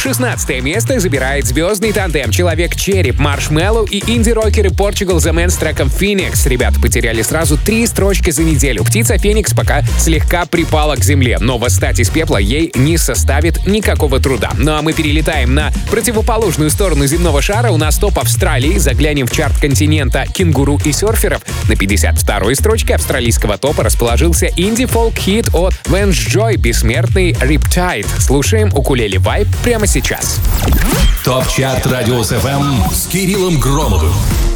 16 место забирает звездный тандем Человек-череп Маршмеллоу и инди-рокеры Portugal The Man с треком Phoenix. Ребята потеряли сразу 3 строчки за неделю. Птица Феникс пока слегка припала к земле, но восстать из пепла ей не составит никакого труда. Ну а мы перелетаем на противоположную сторону земного шара. У нас топ Австралии. Заглянем в чарт континента кенгуру и серферов. На 52-й строчке австралийского топа расположился инди-фолк-хит от Vance Joy «Бессмертный Riptide». Слушаем укулеле Vibe прямо сейчас. ТОП-чарт Радиус ФМ с Кириллом Громовым.